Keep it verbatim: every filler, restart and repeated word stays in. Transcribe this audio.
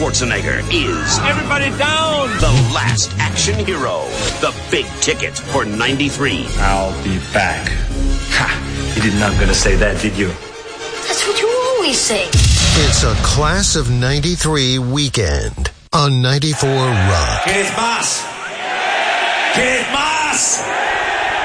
Schwarzenegger is... Everybody down! The last action hero. The big ticket for ninety-three. I'll be back. Ha! You did not gonna say that, did you? That's what you always say. It's a Class of ninety-three weekend on ninety-four Rock. ¿Quieres más? ¿Quieres más?